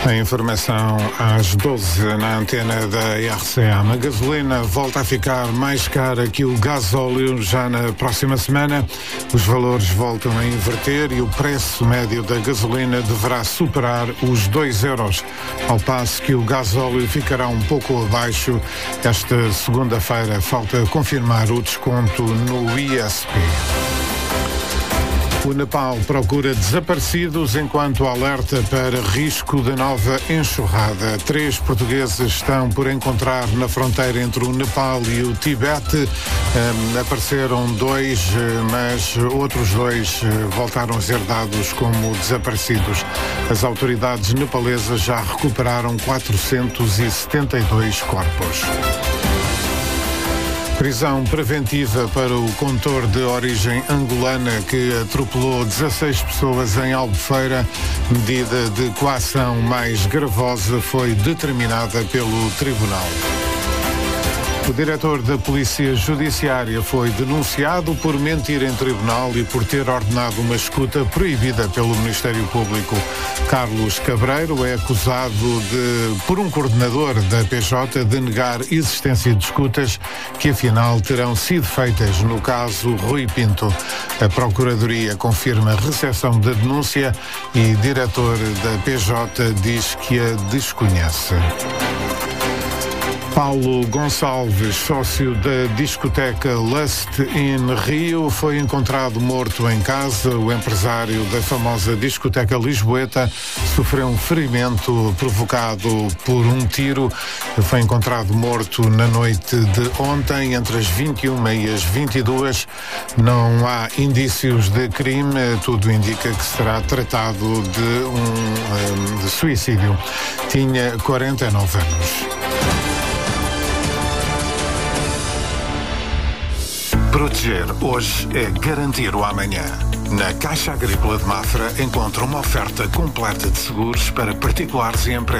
A informação às 12 na antena da RCA. A gasolina volta a ficar mais cara que o gasóleo já na próxima semana. Os valores voltam a inverter e o preço médio da gasolina deverá superar os 2 euros, ao passo que o gasóleo ficará um pouco abaixo. Esta segunda-feira falta confirmar o desconto no ISP. O Nepal procura desaparecidos enquanto alerta para risco de nova enxurrada. 3 portugueses estão por encontrar na fronteira entre o Nepal e o Tibete. Apareceram 2, mas outros 2 voltaram a ser dados como desaparecidos. As autoridades nepalesas já recuperaram 472 corpos. Prisão preventiva para o condutor de origem angolana que atropelou 16 pessoas em Albufeira. Medida de coação mais gravosa foi determinada pelo tribunal. O diretor da Polícia Judiciária foi denunciado por mentir em tribunal e por ter ordenado uma escuta proibida pelo Ministério Público. Carlos Cabreiro é acusado por um coordenador da PJ de negar existência de escutas que afinal terão sido feitas no caso Rui Pinto. A Procuradoria confirma a recepção da denúncia e o diretor da PJ diz que a desconhece. Paulo Gonçalves, sócio da discoteca Lust in Rio, foi encontrado morto em casa. O empresário da famosa discoteca lisboeta sofreu um ferimento provocado por um tiro. Foi encontrado morto na noite de ontem, entre as 21 e as 22. Não há indícios de crime. Tudo indica que será tratado de suicídio. Tinha 49 anos. Proteger hoje é garantir o amanhã. Na Caixa Agrícola de Mafra encontra uma oferta completa de seguros para particulares e empresas.